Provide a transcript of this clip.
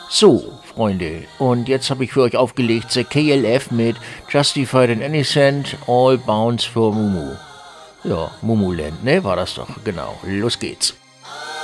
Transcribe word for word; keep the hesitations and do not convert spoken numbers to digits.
So, Freunde, und jetzt habe ich für euch aufgelegt The K L F mit Justified and Innocent, All Bounds for Mumu. Ja, Mumuland, ne, war das doch, genau. Los geht's.